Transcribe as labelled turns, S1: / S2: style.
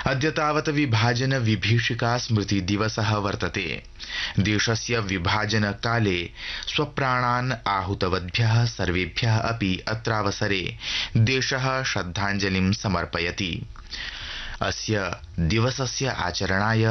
S1: अद्य तावत् विभाजन विभीषिका स्मृति दिवसः वर्तते। देशस्य विभाजन काले स्वप्राणान् आहूतवद्भ्यः सर्वेभ्यः अपि अत्रावसरे देशः श्रद्धाञ्जलिं समर्पयति। अस्य दिवसस्य आचरणाय